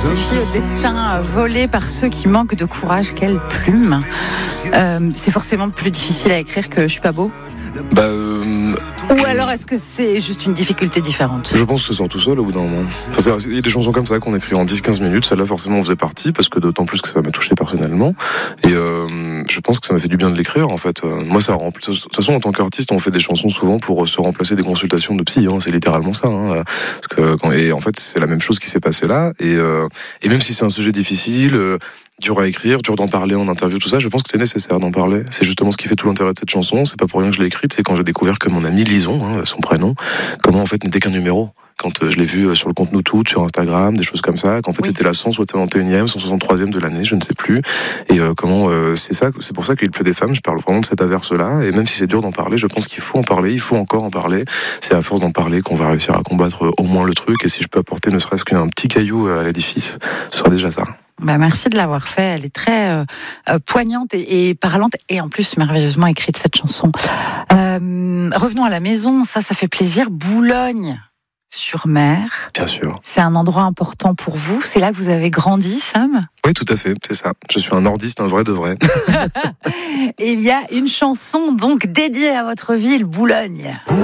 Les filles au destin volé par ceux qui manquent de courage, quelle plume. C'est forcément plus difficile à écrire que Je suis pas beau. Ou alors est-ce que c'est juste une difficulté différente? Je pense que ça sort tout seul au bout d'un moment. Enfin, il y a des chansons comme ça qu'on écrit en 10-15 minutes, celle-là forcément on faisait partie, parce que d'autant plus que ça m'a touché personnellement. Et je pense que ça m'a fait du bien de l'écrire en fait. Moi ça remplit. De toute façon en tant qu'artiste on fait des chansons souvent pour se remplacer des consultations de psy, c'est littéralement ça. Et en fait c'est la même chose qui s'est passé là. Et même si c'est un sujet difficile, dur à écrire, dur d'en parler en interview, tout ça, je pense que c'est nécessaire d'en parler. C'est justement ce qui fait tout l'intérêt de cette chanson. C'est pas pour rien que je l'ai écrite, c'est quand j'ai découvert que mon ami Lison, son prénom, comment en fait n'était qu'un numéro. Quand je l'ai vu sur le compte Nous Toutes, sur Instagram, des choses comme ça, qu'en fait c'était la 161e, 163e de l'année, je ne sais plus. Et c'est pour ça qu'il pleut des femmes, je parle vraiment de cet averse-là. Et même si c'est dur d'en parler, je pense qu'il faut en parler, il faut encore en parler. C'est à force d'en parler qu'on va réussir à combattre au moins le truc. Et si je peux apporter ne serait-ce qu'un petit caillou à l'édifice, ce sera déjà ça. Merci de l'avoir fait, elle est très poignante et parlante et en plus merveilleusement écrite cette chanson. Revenons à la maison, ça fait plaisir. Boulogne-sur-Mer. Bien sûr. C'est un endroit important pour vous, c'est là que vous avez grandi, Sam? Oui, tout à fait, c'est ça. Je suis un nordiste, un vrai de vrai. Et il y a une chanson donc dédiée à votre ville, Boulogne.